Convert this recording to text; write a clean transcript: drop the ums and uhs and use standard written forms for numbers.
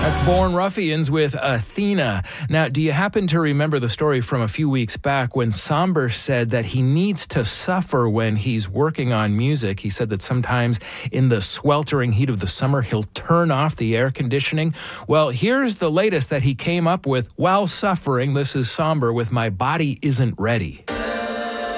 That's Born Ruffians with Athena. Now, do you happen to remember the story from a few weeks back when Somber said that he needs to suffer when he's working on music? He said that sometimes in the sweltering heat of the summer, he'll turn off the air conditioning. Well, here's the latest that he came up with while suffering. This is Somber with My Body Isn't Ready.